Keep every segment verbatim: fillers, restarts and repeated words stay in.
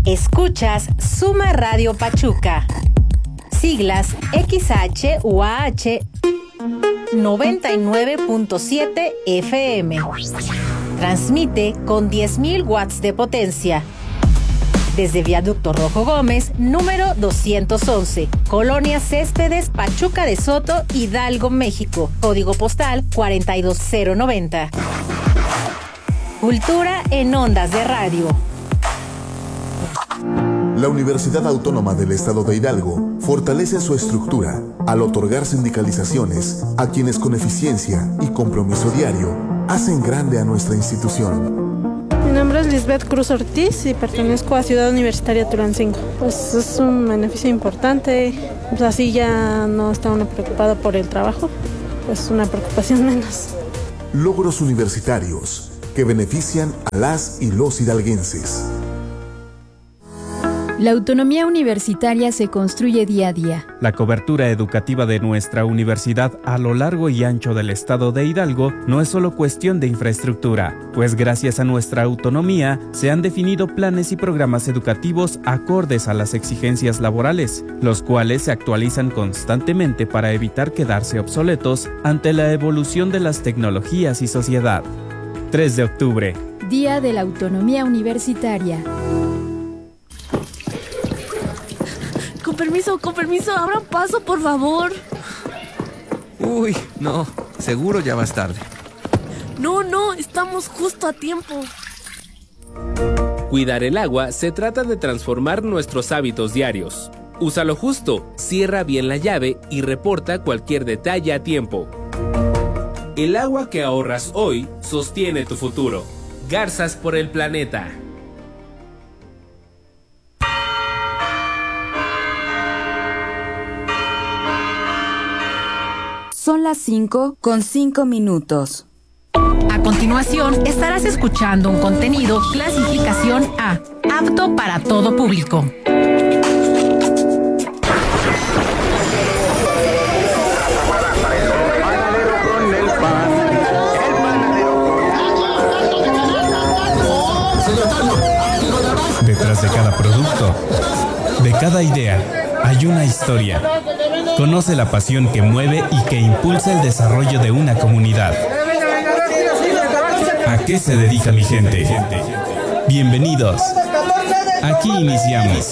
Escuchas Suma Radio Pachuca. Siglas X H U A H noventa y nueve punto siete F M. Transmite con diez mil watts de potencia. Desde Viaducto Rojo Gómez, número doscientos once, Colonia Céspedes, Pachuca de Soto, Hidalgo, México. Código postal cuarenta y dos cero noventa. Cultura en ondas de radio. La Universidad Autónoma del Estado de Hidalgo fortalece su estructura al otorgar sindicalizaciones a quienes con eficiencia y compromiso diario hacen grande a nuestra institución. Mi nombre es Lisbeth Cruz Ortiz y pertenezco a Ciudad Universitaria Tulancingo. Pues es un beneficio importante, pues así ya no está uno preocupado por el trabajo, pues una preocupación menos. Logros universitarios que benefician a las y los hidalguenses. La autonomía universitaria se construye día a día. La cobertura educativa de nuestra universidad a lo largo y ancho del estado de Hidalgo no es solo cuestión de infraestructura, pues gracias a nuestra autonomía se han definido planes y programas educativos acordes a las exigencias laborales, los cuales se actualizan constantemente para evitar quedarse obsoletos ante la evolución de las tecnologías y sociedad. tres de octubre. Día de la Autonomía Universitaria. Con permiso, con permiso, abran paso, por favor. Uy, no, seguro ya vas tarde. No, no, estamos justo a tiempo. Cuidar el agua se trata de transformar nuestros hábitos diarios. Úsalo justo, cierra bien la llave y reporta cualquier detalle a tiempo. El agua que ahorras hoy sostiene tu futuro. Garzas por el planeta. Son las cinco con cinco minutos. A continuación, estarás escuchando un contenido clasificación A, apto para todo público. Detrás de cada producto, de cada idea, hay una historia. Conoce la pasión que mueve y que impulsa el desarrollo de una comunidad. ¿A qué se dedica mi gente? Bienvenidos. Aquí iniciamos.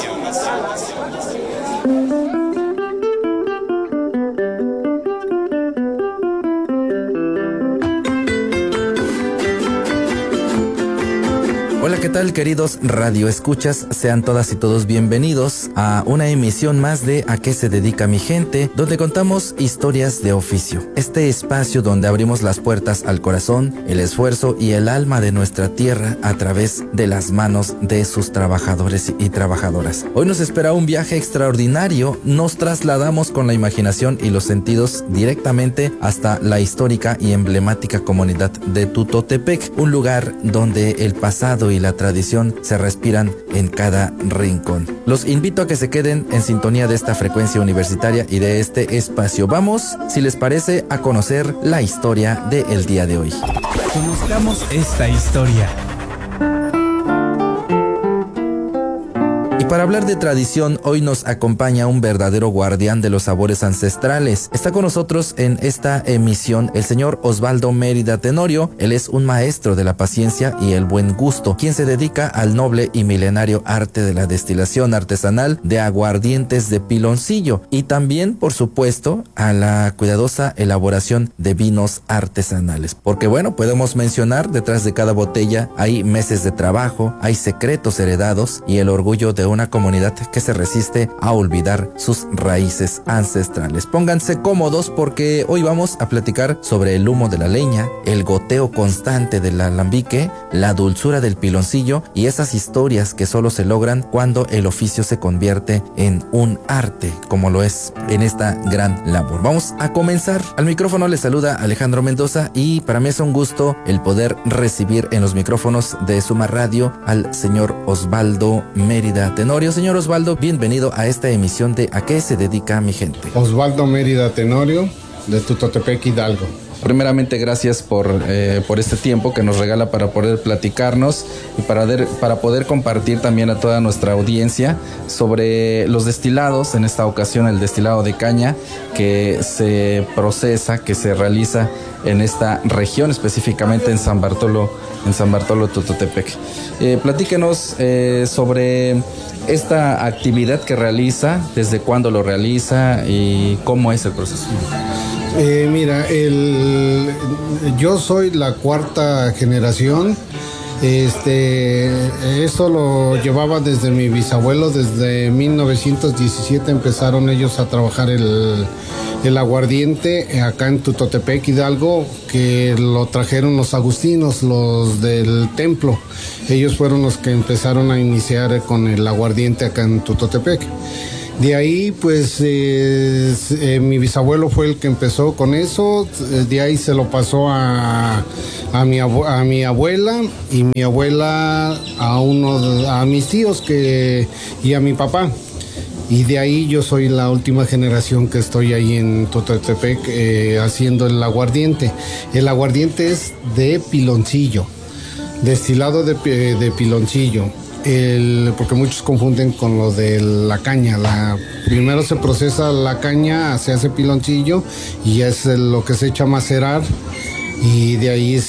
Hola, ¿qué tal, queridos radioescuchas? Sean todas y todos bienvenidos a una emisión más de ¿A qué se dedica mi gente?, donde contamos historias de oficio. Este espacio donde abrimos las puertas al corazón, el esfuerzo y el alma de nuestra tierra a través de las manos de sus trabajadores y trabajadoras. Hoy nos espera un viaje extraordinario. Nos trasladamos con la imaginación y los sentidos directamente hasta la histórica y emblemática comunidad de Tutotepec, un lugar donde el pasado y la tradición se respiran en cada rincón. Los invito a que se queden en sintonía de esta frecuencia universitaria y de este espacio. Vamos, si les parece, a conocer la historia del día de hoy. Conozcamos esta historia. Y para hablar de tradición, hoy nos acompaña un verdadero guardián de los sabores ancestrales. Está con nosotros en esta emisión el señor Osvaldo Mérida Tenorio. Él es un maestro de la paciencia y el buen gusto, quien se dedica al noble y milenario arte de la destilación artesanal de aguardientes de piloncillo y también, por supuesto, a la cuidadosa elaboración de vinos artesanales. Porque bueno, podemos mencionar, detrás de cada botella hay meses de trabajo, hay secretos heredados y el orgullo de una comunidad que se resiste a olvidar sus raíces ancestrales. Pónganse cómodos porque hoy vamos a platicar sobre el humo de la leña, el goteo constante del alambique, la dulzura del piloncillo y esas historias que solo se logran cuando el oficio se convierte en un arte, como lo es en esta gran labor. Vamos a comenzar. Al micrófono les saluda Alejandro Mendoza y para mí es un gusto el poder recibir en los micrófonos de Suma Radio al señor Osvaldo Mérida Tenorio. Señor Osvaldo, bienvenido a esta emisión de ¿A qué se dedica mi gente? Osvaldo Mérida Tenorio, de Tutotepec, Hidalgo. Primeramente, gracias por, eh, por este tiempo que nos regala para poder platicarnos y para, ver, para poder compartir también a toda nuestra audiencia sobre los destilados, en esta ocasión el destilado de caña que se procesa, que se realiza en esta región, específicamente en San Bartolo, en San Bartolo Tototepec. Eh, platíquenos eh, sobre esta actividad que realiza, desde cuándo lo realiza y cómo es el proceso. Eh, mira, el, yo soy la cuarta generación. Este, esto lo llevaba desde mi bisabuelo, desde mil novecientos diecisiete empezaron ellos a trabajar el, el aguardiente acá en Tutotepec, Hidalgo, que lo trajeron los agustinos, los del templo. Ellos fueron los que empezaron a iniciar con el aguardiente acá en Tutotepec. De ahí, pues, eh, eh, mi bisabuelo fue el que empezó con eso. De ahí se lo pasó a, a, mi, abu- a mi abuela y mi abuela a uno, a mis tíos que, y a mi papá. Y de ahí yo soy la última generación que estoy ahí en Tototepec eh, haciendo el aguardiente. El aguardiente es de piloncillo, destilado de, de piloncillo. El, porque muchos confunden con lo de la caña. La, primero se procesa la caña, se hace piloncillo y es lo que se echa a macerar y de ahí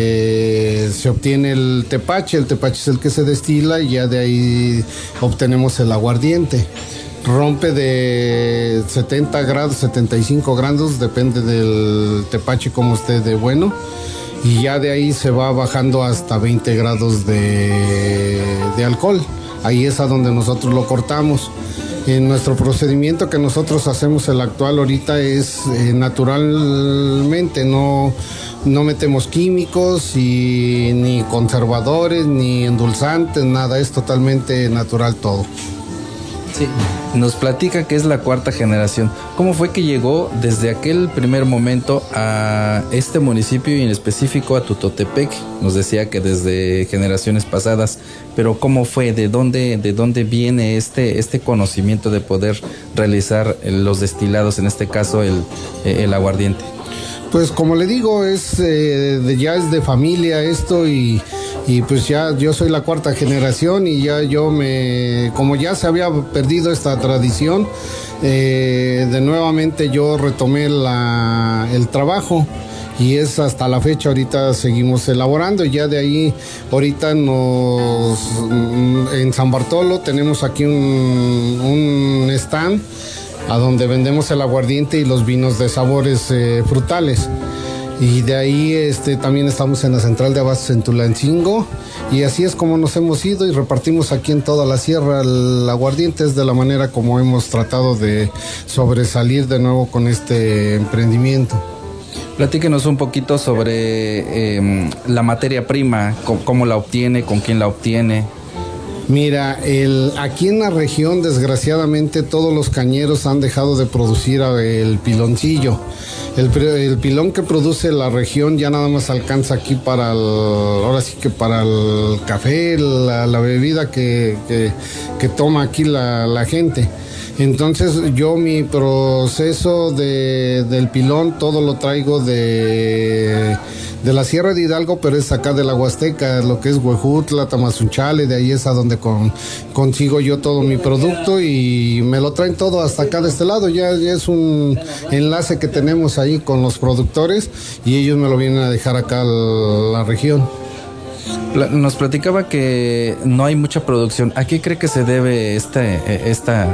se, se obtiene el tepache. El tepache es el que se destila y ya de ahí obtenemos el aguardiente. Rompe de setenta grados, setenta y cinco grados, depende del tepache como esté de bueno. Y ya de ahí se va bajando hasta veinte grados de, de alcohol. Ahí es a donde nosotros lo cortamos. En nuestro procedimiento que nosotros hacemos, el actual ahorita, es eh, naturalmente, no, no metemos químicos y, ni conservadores, ni endulzantes, nada, es totalmente natural todo. Sí, nos platica que es la cuarta generación. ¿Cómo fue que llegó desde aquel primer momento a este municipio y en específico a Tutotepec? Nos decía que desde generaciones pasadas, pero ¿cómo fue? ¿De dónde, de dónde viene este, este conocimiento de poder realizar los destilados, en este caso el, el aguardiente? Pues como le digo, es eh, de, ya es de familia esto y, y pues ya yo soy la cuarta generación y ya yo me, como ya se había perdido esta tradición, eh, de nuevamente yo retomé la, el trabajo y es hasta la fecha. Ahorita seguimos elaborando y ya de ahí ahorita nos, en San Bartolo tenemos aquí un, un stand a donde vendemos el aguardiente y los vinos de sabores eh, frutales. Y de ahí este, también estamos en la central de abastos en Tulancingo y así es como nos hemos ido y repartimos aquí en toda la sierra el aguardiente. Es de la manera como hemos tratado de sobresalir de nuevo con este emprendimiento. Platíquenos un poquito sobre eh, la materia prima, cómo, cómo la obtiene, con quién la obtiene. Mira, el, aquí en la región desgraciadamente todos los cañeros han dejado de producir el piloncillo. El, el pilón que produce la región ya nada más alcanza aquí para el, ahora sí que para el café, la, la bebida que, que, que toma aquí la, la gente. Entonces yo mi proceso de, del pilón todo lo traigo de, de la Sierra de Hidalgo, pero es acá de la Huasteca, lo que es Huejutla, Tamazunchale, de ahí es a donde con, consigo yo todo mi producto y me lo traen todo hasta acá de este lado. Ya, ya es un enlace que tenemos ahí con los productores y ellos me lo vienen a dejar acá a la región. Nos platicaba que no hay mucha producción. ¿A qué cree que se debe esta, esta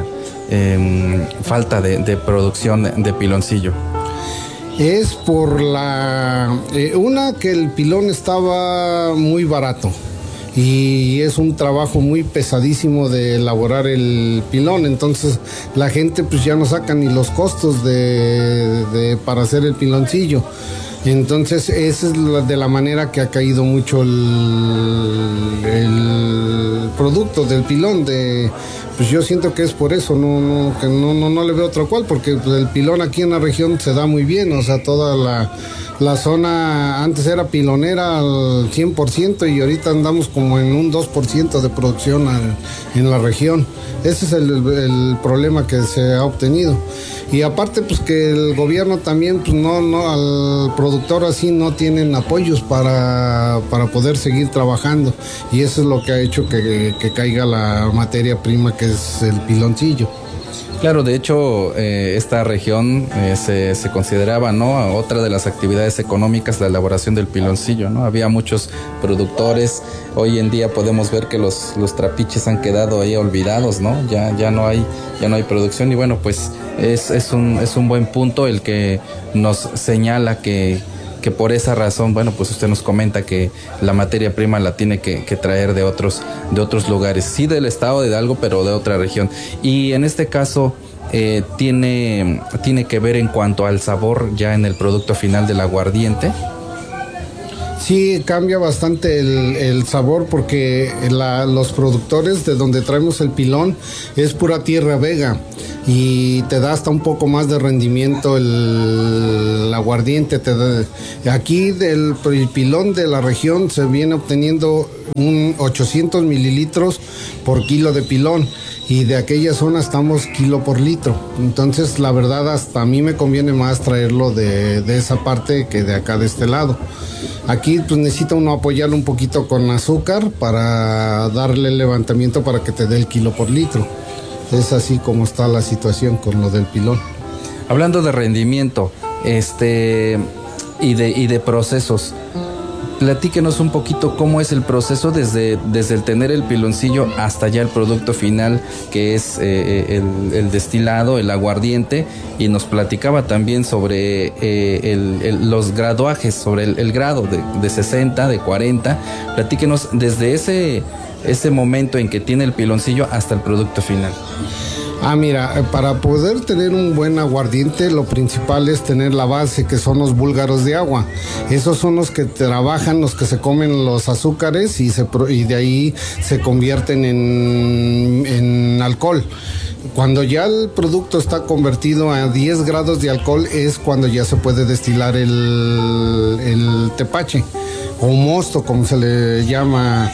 eh, falta de, de producción de piloncillo? Es por la... Eh, una, que el pilón estaba muy barato y es un trabajo muy pesadísimo de elaborar el pilón, entonces la gente pues ya no saca ni los costos de, de, para hacer el piloncillo. Entonces esa es la, de la manera que ha caído mucho el, el producto del pilón. De, pues yo siento que es por eso, no, no, que no, no, no le veo otro cual, porque pues, el pilón aquí en la región se da muy bien, o sea, toda la, la zona antes era pilonera al cien por ciento y ahorita andamos como en un dos por ciento de producción al, en la región. Ese es el, el problema que se ha obtenido. Y aparte pues que el gobierno también pues no, no al productor así no tienen apoyos para, para poder seguir trabajando, y eso es lo que ha hecho que, que caiga la materia prima que es el piloncillo. Claro, de hecho, eh, esta región eh, se, se consideraba, ¿no?, otra de las actividades económicas, la elaboración del piloncillo, ¿no? Había muchos productores. Hoy en día podemos ver que los, los trapiches han quedado ahí olvidados, ¿no? Ya, ya no hay, ya no hay producción, y bueno, pues es, es un, es un buen punto el que nos señala que que por esa razón, bueno, pues usted nos comenta que la materia prima la tiene que, que traer de otros, de otros lugares, sí del estado de Hidalgo, pero de otra región. Y en este caso eh, tiene, tiene que ver en cuanto al sabor ya en el producto final del aguardiente. Sí, cambia bastante el, el sabor porque la, los productores de donde traemos el pilón es pura tierra vega y te da hasta un poco más de rendimiento el, el aguardiente. Te da, aquí del el pilón de la región se viene obteniendo un ochocientos mililitros por kilo de pilón, y de aquella zona estamos kilo por litro. Entonces la verdad hasta a mí me conviene más traerlo de, de esa parte que de acá de este lado. Aquí pues necesita uno apoyarlo un poquito con azúcar para darle el levantamiento para que te dé el kilo por litro. Es así como está la situación con lo del pilón. Hablando de rendimiento, este y de y de procesos, platíquenos un poquito cómo es el proceso desde, desde el tener el piloncillo hasta ya el producto final, que es eh, el, el destilado, el aguardiente, y nos platicaba también sobre eh, el, el, los graduajes, sobre el, el grado de, de sesenta, de cuarenta. Platíquenos desde ese, ese momento en que tiene el piloncillo hasta el producto final. Ah, mira, para poder tener un buen aguardiente, lo principal es tener la base, que son los búlgaros de agua. Esos son los que trabajan, los que se comen los azúcares y, se, y de ahí se convierten en, en alcohol. Cuando ya el producto está convertido a diez grados de alcohol es cuando ya se puede destilar el, el tepache o mosto, como se le llama.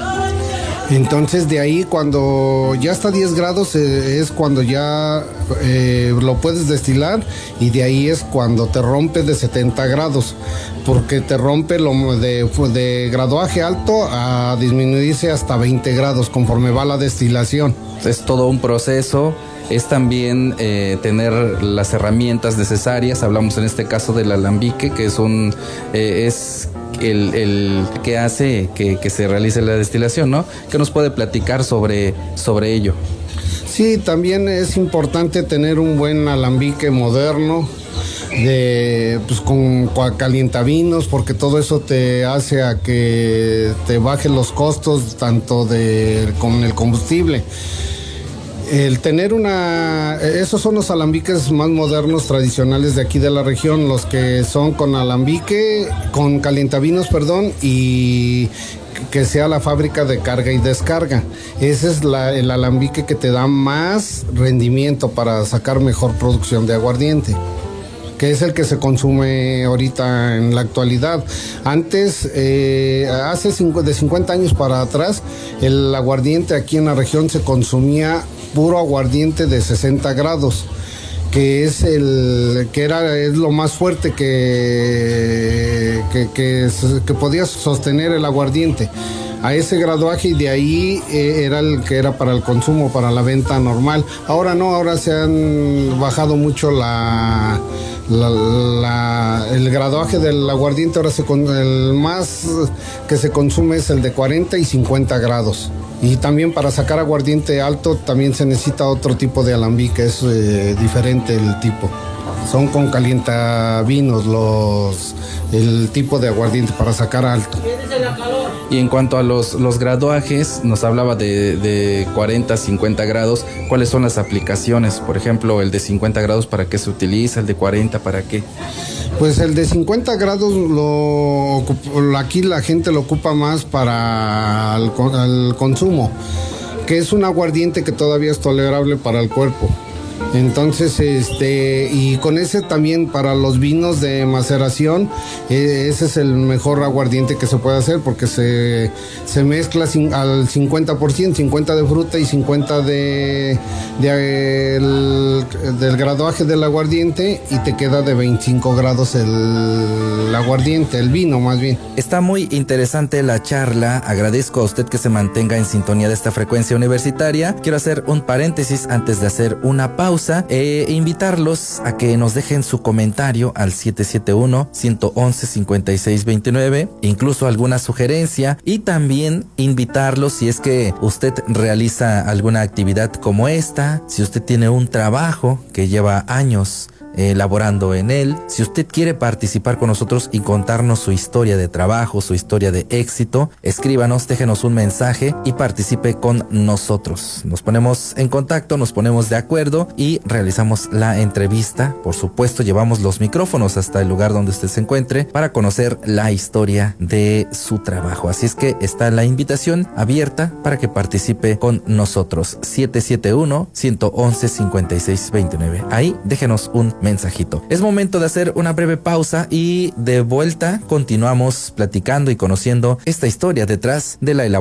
Entonces de ahí cuando ya está a diez grados eh, es cuando ya eh, lo puedes destilar, y de ahí es cuando te rompe de setenta grados, porque te rompe lo de, de graduaje alto a disminuirse hasta veinte grados conforme va la destilación. Es todo un proceso. Es también eh, tener las herramientas necesarias. Hablamos en este caso del alambique, que es un eh, es el, el que hace que, que se realice la destilación, ¿no? ¿Qué nos puede platicar sobre, sobre ello? Sí, también es importante tener un buen alambique moderno, de pues con calientavinos, porque todo eso te hace a que te baje los costos tanto de con el combustible. El tener una, esos son los alambiques más modernos, tradicionales de aquí de la región, los que son con alambique, con calientavinos, perdón, y que sea la fábrica de carga y descarga. Ese es la, el alambique que te da más rendimiento para sacar mejor producción de aguardiente, que es el que se consume ahorita en la actualidad. Antes, eh, hace cinco, de cincuenta años para atrás, el aguardiente aquí en la región se consumía puro aguardiente de sesenta grados, que es el que era es lo más fuerte que, que, que, que podía sostener el aguardiente. A ese graduaje, y de ahí eh, era el que era para el consumo, para la venta normal. Ahora no, ahora se han bajado mucho la, la, la el graduaje del aguardiente. Ahora se el más que se consume es el de cuarenta y cincuenta grados. Y también para sacar aguardiente alto también se necesita otro tipo de alambique, es eh, diferente el tipo. Son con calientavinos los el tipo de aguardiente para sacar alto. Y en cuanto a los, los graduajes, nos hablaba de, de cuarenta, cincuenta grados. ¿Cuáles son las aplicaciones? Por ejemplo, el de cincuenta grados, ¿para qué se utiliza? ¿El de cuarenta, para qué? Pues el de cincuenta grados, lo, aquí la gente lo ocupa más para el, el consumo, que es un aguardiente que todavía es tolerable para el cuerpo. Entonces, este, y con ese también para los vinos de maceración, eh, ese es el mejor aguardiente que se puede hacer porque se, se mezcla sin, al cincuenta por ciento, cincuenta de fruta y cincuenta de, de el, del graduaje del aguardiente, y te queda de veinticinco grados el, el aguardiente, el vino más bien. Está muy interesante la charla. Agradezco a usted que se mantenga en sintonía de esta frecuencia universitaria. Quiero hacer un paréntesis antes de hacer una pausa e invitarlos a que nos dejen su comentario al siete siete uno, uno uno uno, cinco seis dos nueve, incluso alguna sugerencia, y también invitarlos si es que usted realiza alguna actividad como esta, si usted tiene un trabajo que lleva años elaborando en él. Si usted quiere participar con nosotros y contarnos su historia de trabajo, su historia de éxito, escríbanos, déjenos un mensaje y participe con nosotros. Nos ponemos en contacto, nos ponemos de acuerdo y realizamos la entrevista. Por supuesto, llevamos los micrófonos hasta el lugar donde usted se encuentre para conocer la historia de su trabajo. Así es que está la invitación abierta para que participe con nosotros. siete siete uno, uno uno uno, cinco seis dos nueve. Ahí déjenos un mensajito. Es momento de hacer una breve pausa y de vuelta continuamos platicando y conociendo esta historia detrás de la elaboración